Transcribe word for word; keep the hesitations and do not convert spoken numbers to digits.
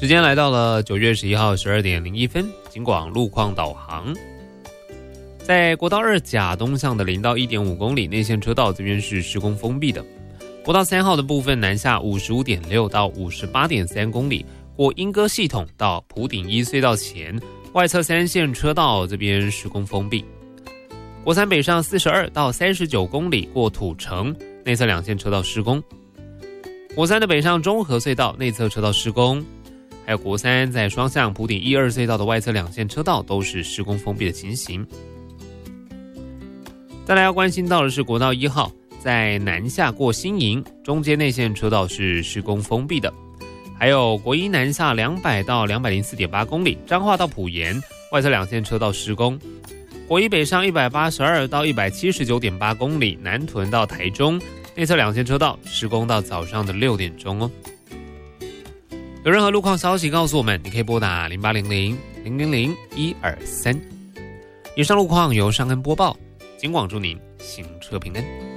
时间来到了九月十一号十二点零一分，警广路况导航。在国道二甲东向的零到 一点五公里内线车道这边是施工封闭的。国道三号的部分南下 五十五点六 到 五十八点三公里，过莺歌系统到埔顶一隧道前，外侧三线车道这边施工封闭。国三北上四十二到三十九公里，过土城，内侧两线车道施工。国三的北上中和隧道内侧车道施工，还有国三在双向埔顶一二隧道的外侧两线车道都是施工封闭的情形。再来要关心到的是国道一号，在南下过新营，中间内线车道是施工封闭的。还有国一南下两百到两百零四点八公里，彰化到埔盐，外侧两线车道施工。国一北上一百八十二到一百七十九点八公里，南屯到台中，内侧两线车道施工到早上的六点钟哦。有任何路况消息告诉我们，你可以拨打零八零零零零零一二三。以上路况由尚恩播报，警广祝您行车平安。